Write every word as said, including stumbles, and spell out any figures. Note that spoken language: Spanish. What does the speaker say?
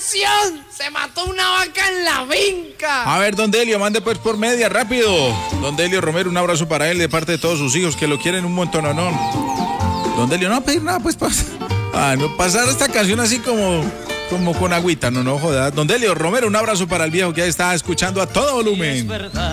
acción! ¡Se mató una vaca en la finca! A ver, don Delio, mande pues por media, rápido. Don Delio Romero, un abrazo para él de parte de todos sus hijos que lo quieren un montón, ¿no? Don Delio, no va a pedir nada, pues pasa. Ah, no, pasar esta canción así como, como con agüita, no, no jodas. Don Delio Romero, un abrazo para el viejo que ahí está escuchando a todo volumen.